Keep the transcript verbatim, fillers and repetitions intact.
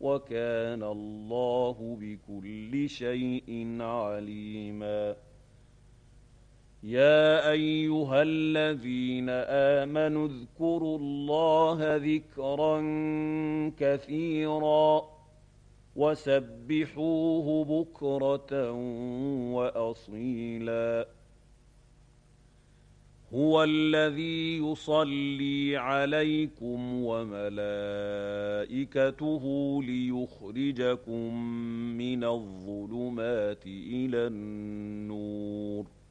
وكان الله بكل شيء عليما. يا أيها الذين آمنوا اذكروا الله ذكرا كثيرا وسبحوه بكرة وأصيلا. هو الذي يصلي عليكم وملائكته ليخرجكم من الظلمات إلى النور